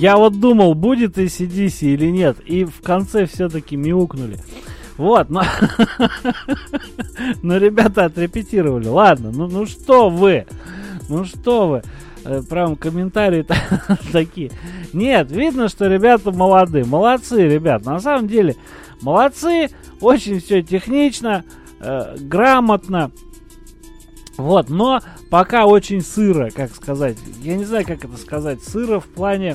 Я вот думал, будет AC/DC или нет. И в конце все-таки мяукнули. Вот, но... но ребята отрепетировали. Ладно, ну что вы? Ну что вы? Прям комментарии такие. Нет, видно, что ребята молодые. Молодцы, ребят. На самом деле, молодцы. Очень все технично, грамотно. Вот, но пока очень сыро, как сказать. Я не знаю, как это сказать. Сыро в плане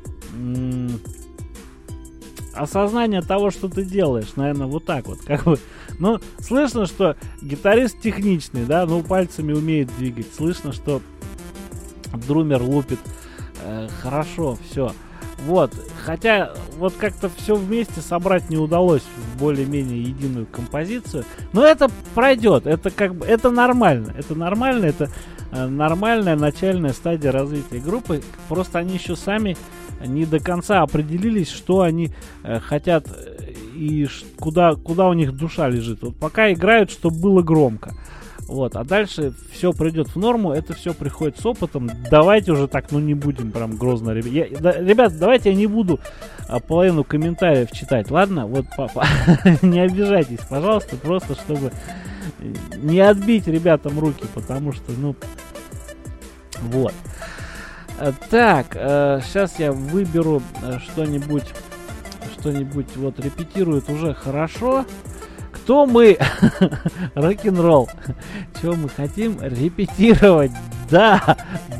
осознания того, что ты делаешь. Наверное, вот так вот. Как бы. Ну, слышно, что гитарист техничный, да, ну, пальцами умеет двигать. Слышно, что друмер лупит хорошо, все. Вот, хотя вот как-то все вместе собрать не удалось в более-менее единую композицию. Но это пройдет, это как бы, это нормально, это нормальная начальная стадия развития группы. Просто они еще сами не до конца определились, что они хотят и куда у них душа лежит. Вот пока играют, чтобы было громко. Вот, а дальше все придет в норму, это все приходит с опытом. Давайте уже так, ну не будем прям грозно, ребят, давайте я не буду половину комментариев читать, ладно? Вот, папа, не обижайтесь, пожалуйста, просто чтобы не отбить ребятам руки, потому что, ну, вот. Так, сейчас я выберу что-нибудь, вот репетирует уже хорошо. Кто мы? Рок-н-ролл. Чего мы хотим? Репетировать. Да.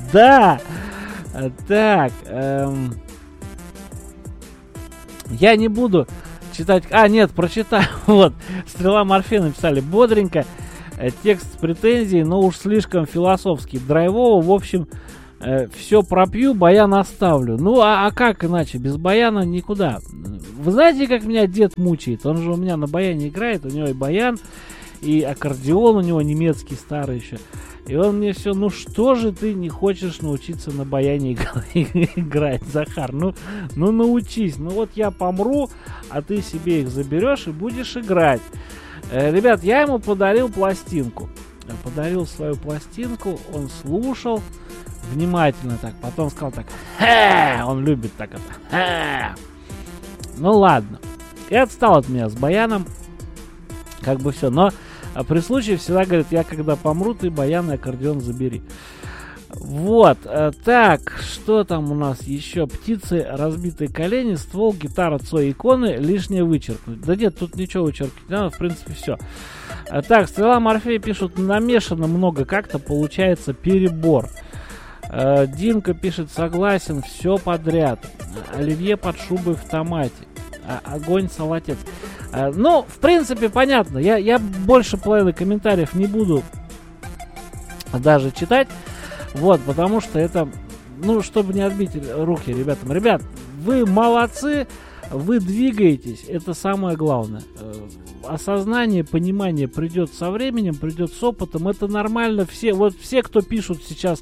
Так. Я не буду читать... нет, прочитаю. Вот. Стрела Морфея написали бодренько. Текст с претензией, но уж слишком философский. Драйвово, в общем, все пропью, баян оставлю. Ну, а как иначе? Без баяна никуда. Вы знаете, как меня дед мучает? Он же у меня на баяне играет, у него и баян, и аккордеон у него немецкий старый еще. И он мне все, ну что же ты не хочешь научиться на баяне играть, Захар? Ну научись. Ну вот я помру, а ты себе их заберешь и будешь играть. Ребят, я ему подарил пластинку. Подарил свою пластинку, он слушал внимательно так, потом сказал так, он любит так это, ну ладно, и отстал от меня с баяном, как бы все, но при случае всегда говорит, я когда помру, ты баян и аккордеон забери. Вот, так, что там у нас еще? Птицы, разбитые колени, ствол, гитара, Цой, иконы, лишнее вычеркнуть. Да нет, тут ничего вычеркнуть, да, в принципе все. Так, Стрела Морфея пишут, намешано много, как-то получается перебор. Димка пишет, согласен, все подряд. Оливье под шубой в томате. Огонь, салатец. Ну, в принципе, понятно. Я больше половины комментариев не буду даже читать. Вот, потому что это, ну, чтобы не отбить руки ребятам. Ребят, вы молодцы, вы двигаетесь, это самое главное. Осознание, понимание придет со временем, придет с опытом. Это нормально. Все, кто пишут сейчас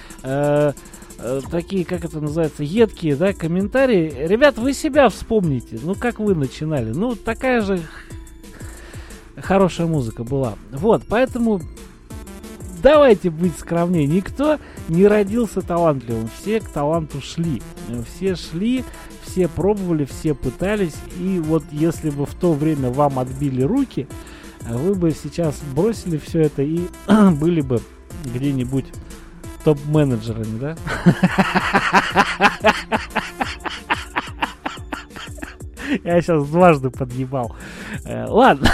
такие, как это называется, едкие, да, комментарии. Ребят, вы себя вспомните. Ну, как вы начинали. Ну, такая же хорошая музыка была. Вот, поэтому давайте быть скромнее. Никто не родился талантливым. Все к таланту шли. Все шли, все пробовали, все пытались. И вот если бы в то время вам отбили руки, вы бы сейчас бросили все это и были бы где-нибудь топ-менеджерами, да? Я сейчас дважды подъебал. Ладно.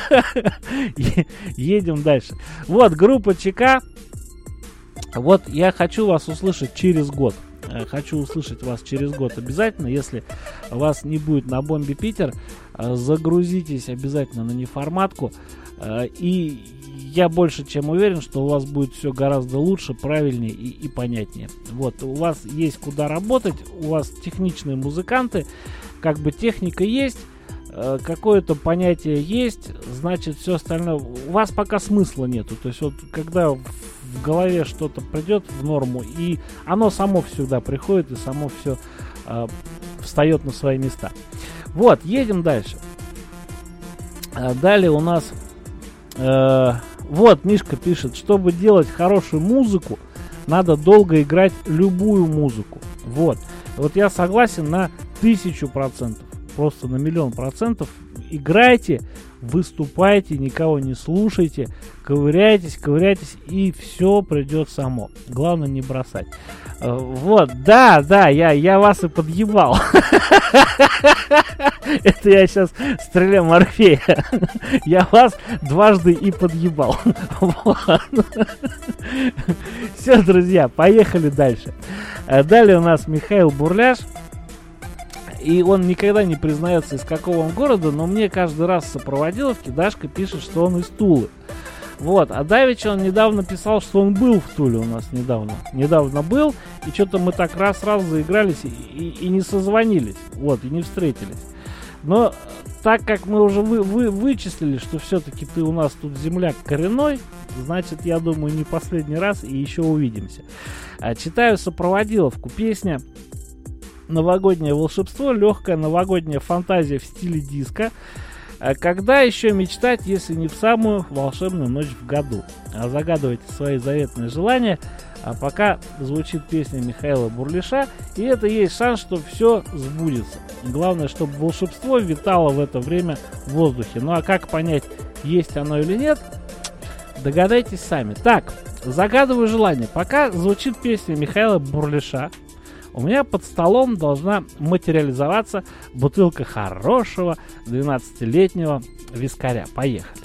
Едем дальше. Вот, группа ЧК. Вот, я хочу вас услышать через год. Хочу услышать вас через год обязательно. Если вас не будет на Бомбе Питер, загрузитесь обязательно на неформатку. И я больше чем уверен, что у вас будет все гораздо лучше, правильнее и понятнее. Вот, у вас есть куда работать, у вас техничные музыканты, как бы техника есть, какое-то понятие есть, значит, все остальное. У вас пока смысла нету. То есть, вот когда в голове что-то придет в норму, и оно само всегда приходит, и само все встает на свои места. Вот, едем дальше. Далее у нас вот Мишка пишет, чтобы делать хорошую музыку, надо долго играть любую музыку. Вот. Вот я согласен на 1000%. Просто на 1000000%. Играйте, выступайте, никого не слушайте, ковыряйтесь, и все придет само. Главное не бросать. Вот, да, я вас и подъебал. Это я сейчас стреляю Морфея. Я вас дважды и подъебал. Все, друзья, поехали дальше. Далее у нас Михаил Бурляш. И он никогда не признается, из какого он города, но мне каждый раз в сопроводиловке Дашка пишет, что он из Тулы. Вот, а давеча он недавно писал, что он был в Туле у нас недавно был, и что-то мы так раз заигрались и не созвонились, вот, и не встретились. Но так как мы уже вычислили, что все-таки ты у нас тут земляк коренной, значит, я думаю, не последний раз и еще увидимся. Читаю сопроводиловку, песня «Новогоднее волшебство», легкая новогодняя фантазия в стиле диско. Когда еще мечтать, если не в самую волшебную ночь в году? Загадывайте свои заветные желания. А пока звучит песня Михаила Бурляша, и это есть шанс, что все сбудется. Главное, чтобы волшебство витало в это время в воздухе. Ну а как понять, есть оно или нет, догадайтесь сами. Так, загадываю желание. Пока звучит песня Михаила Бурляша, у меня под столом должна материализоваться бутылка хорошего 12-летнего вискаря. Поехали.